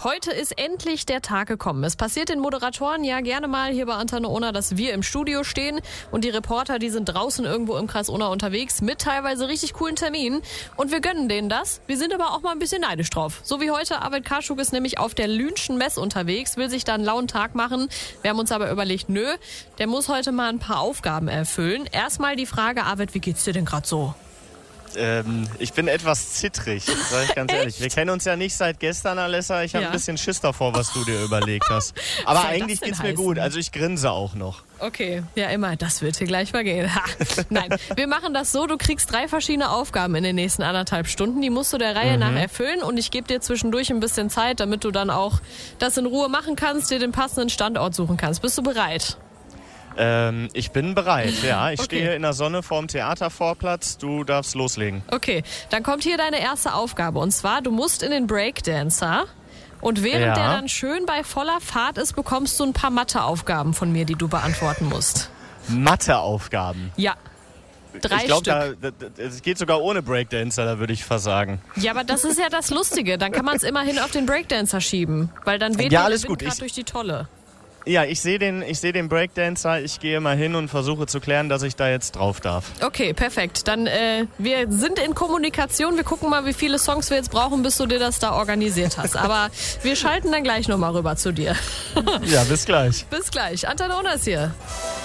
Heute ist endlich der Tag gekommen. Es passiert den Moderatoren ja gerne mal hier bei Antenne Unna, dass wir im Studio stehen und die Reporter, die sind draußen irgendwo im Kreis Unna unterwegs mit teilweise richtig coolen Terminen und wir gönnen denen das. Wir sind aber auch mal ein bisschen neidisch drauf. So wie heute, Arvid Kaschuk ist nämlich auf der Lünschen Mess unterwegs, will sich da einen lauen Tag machen. Wir haben uns aber überlegt, der muss heute mal ein paar Aufgaben erfüllen. Erstmal die Frage, Arvid, wie geht's dir denn gerade so? Ich bin etwas zittrig, sag ich ganz ehrlich. Wir kennen uns ja nicht seit gestern, Alessa. Ich habe ein bisschen Schiss davor, was du dir überlegt hast. Aber eigentlich geht's mir gut. Also ich grinse auch noch. Okay, ja immer, das wird hier gleich vergehen. Nein, wir machen das so, du kriegst 3 verschiedene Aufgaben in den nächsten 1,5 Stunden. Die musst du der Reihe nach erfüllen und ich gebe dir zwischendurch ein bisschen Zeit, damit du dann auch das in Ruhe machen kannst, dir den passenden Standort suchen kannst. Bist du bereit? Ich bin bereit, ja. Ich stehe in der Sonne vorm Theatervorplatz. Du darfst loslegen. Okay, dann kommt hier deine erste Aufgabe. Und zwar, du musst in den Breakdancer. Und während der dann schön bei voller Fahrt ist, bekommst du ein paar Matheaufgaben von mir, die du beantworten musst. Matheaufgaben? Ja. 3 ich glaube, Stück. Es geht sogar ohne Breakdancer, da würde ich versagen. Ja, aber das ist ja das Lustige. Dann kann man es immerhin auf den Breakdancer schieben. Weil dann weht der Wind gerade durch die Tolle. Ja, ich sehe den Breakdancer. Ich gehe mal hin und versuche zu klären, dass ich da jetzt drauf darf. Okay, perfekt. Dann wir sind in Kommunikation. Wir gucken mal, wie viele Songs wir jetzt brauchen, bis du dir das da organisiert hast. Aber wir schalten dann gleich nochmal rüber zu dir. Ja, bis gleich. Bis gleich. Antenne Unna ist hier.